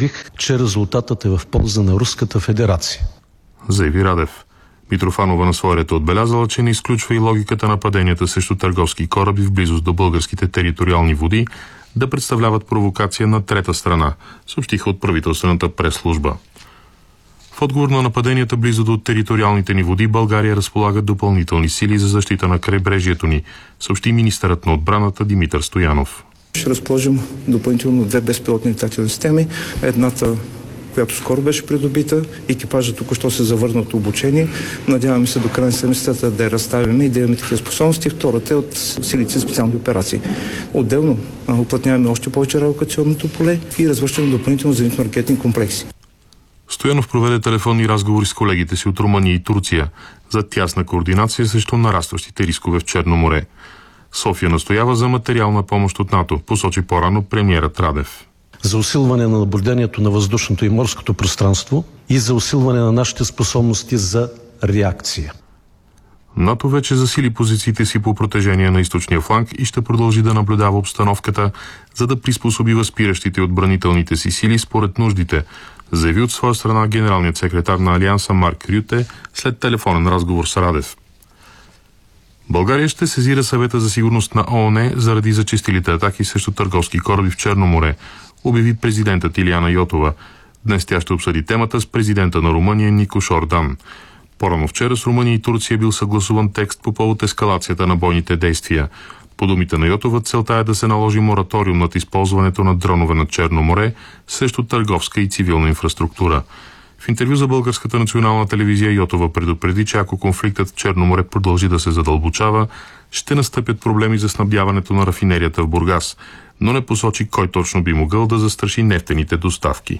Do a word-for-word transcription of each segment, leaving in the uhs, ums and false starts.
заявих, че резултатът е в полза на Руската федерация. Заяви Радев. Митрофанова на своя ред отбелязала, че не изключва и логиката на паденията срещу търговски кораби в близост до българските териториални води да представляват провокация на трета страна, съобщиха от правителствената прес-служба. В отговор на нападенията близо до териториалните ни води, България разполага допълнителни сили за защита на крайбрежието ни, съобщи министърът на отбраната Димитър Стоянов. Ще разположим допълнително две безпилотни летателни системи. Едната, която скоро беше придобита, екипажът току-що се завърна от обучение. Надяваме се до края на седмицата да я разставим и да имаме такива способности. Втората е от силите за специални операции. Отделно уплътняваме още повече радиолокационното поле и развършваме допълнително зенитно-ракетни комплекси. Стоянов проведе телефонни разговори с колегите си от Румъния и Турция за тясна координация срещу нарастващите рискове в Черно море. София настоява за материална помощ от НАТО, посочи по-рано премиерът Радев. За усилване на наблюдението на въздушното и морското пространство и за усилване на нашите способности за реакция. НАТО вече засили позициите си по протежение на източния фланг и ще продължи да наблюдава обстановката, за да приспособи възпиращите отбранителните си сили според нуждите, заяви от своя страна генералният секретар на Алианса Марк Рюте след телефонен разговор с Радев. България ще сезира Съвета за сигурност на ООН заради зачестилите атаки срещу търговски кораби в Черно море, обяви президентът Илияна Йотова. Днес тя ще обсъди темата с президента на Румъния Никош Ордан. По-рано вчера с Румъния и Турция бил съгласуван текст по повод ескалацията на бойните действия. По думите на Йотова, целта е да се наложи мораториум над използването на дронове над Черно море срещу търговска и цивилна инфраструктура. В интервю за Българската национална телевизия Йотова предупреди, че ако конфликтът в Черно море продължи да се задълбочава, ще настъпят проблеми за снабдяването на рафинерията в Бургас, но не посочи кой точно би могъл да застраши нефтените доставки.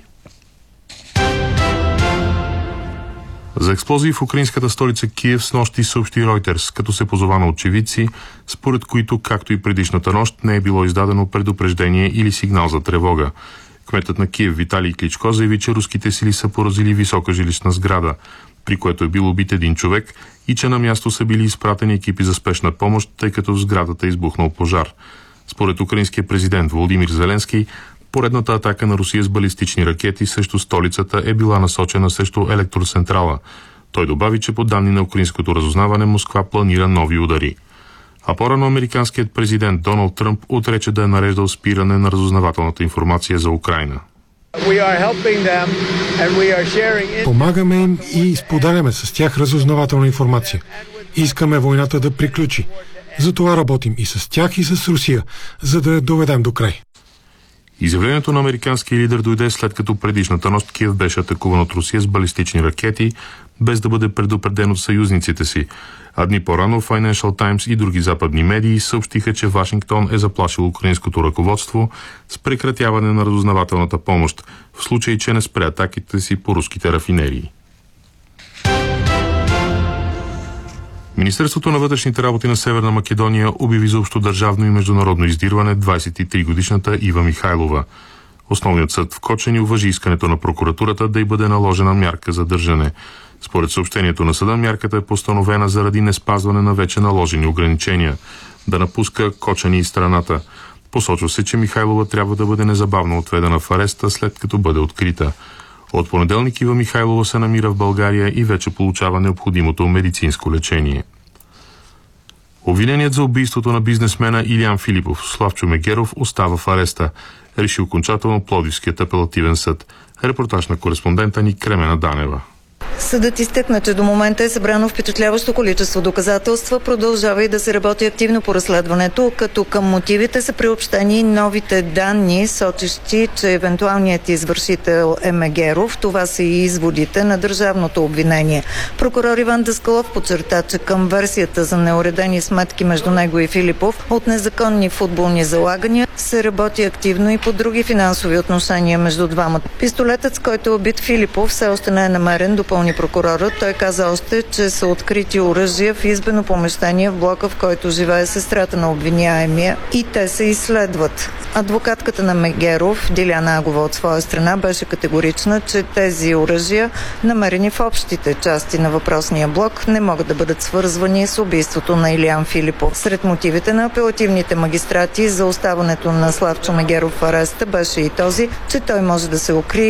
За експлозии в украинската столица Киев снощи съобщи Reuters, като се позова на очевидци, според които, както и предишната нощ, не е било издадено предупреждение или сигнал за тревога. Кметът на Киев Виталий Кличко заяви, че руските сили са поразили висока жилищна сграда, при което е бил убит един човек и че на място са били изпратени екипи за спешна помощ, тъй като в сградата е избухнал пожар. Според украинския президент Володимир Зеленски, поредната атака на Русия с балистични ракети срещу столицата е била насочена срещу електроцентрала. Той добави, че по данни на украинското разузнаване Москва планира нови удари. А по-рано американският президент Доналд Тръмп отрече да е нареждал спиране на разузнавателната информация за Украйна. Помагаме им и споделяме с тях разузнавателна информация. Искаме войната да приключи. Затова работим и с тях, и с Русия, за да я доведем до край. Изявлението на американския лидер дойде след като предишната нощ Киев беше атакуван от Русия с балистични ракети, без да бъде предупреден от съюзниците си. А дни по-рано Financial Times и други западни медии съобщиха, че Вашингтон е заплашил украинското ръководство с прекратяване на разузнавателната помощ, в случай, че не спре атаките си по руските рафинерии. Министерството на вътрешните работи на Северна Македония обяви за общодържавно и международно издирване двадесет и три годишната Ива Михайлова. Основният съд в Кочани уважи искането на прокуратурата да й бъде наложена мярка за държане. Според съобщението на съда, мярката е постановена заради неспазване на вече наложени ограничения да напуска Кочани и страната. Посочва се, че Михайлова трябва да бъде незабавно отведена в ареста, след като бъде открита. От понеделник Ива Михайлова се намира в България и вече получава необходимото медицинско лечение. Обвиненият за убийството на бизнесмена Илиян Филипов, Славчо Мегеров, остава в ареста, реши окончателно Пловдивският апелативен съд. Репортаж на кореспондента ни Кремена Данева. Съдът изтъкна, че до момента е събрано впечатляващо количество доказателства, продължава и да се работи активно по разследването, като към мотивите са приобщени новите данни, сочещи, че евентуалният извършител е Мегеров. Това са и изводите на държавното обвинение. Прокурор Иван Даскалов подчерта, че към версията за неуредени сметки между него и Филипов от незаконни футболни залагания се работи активно и по други финансови отношения между двамата. Пистолетът, с който е убит Филипов, все още не е намерен, допълни прокурорът. Той каза още, че са открити оръжия в избено помещение в блока, в който живее сестрата на обвиняемия, и те се изследват. Адвокатката на Мегеров, Диляна Агова, от своя страна беше категорична, че тези оръжия, намерени в общите части на въпросния блок, не могат да бъдат свързвани с убийството на Илиян Филипов. Сред мотивите на апелативните магистрати за оставането на Славчо Мегеров в ареста беше и този, че той може да се укрие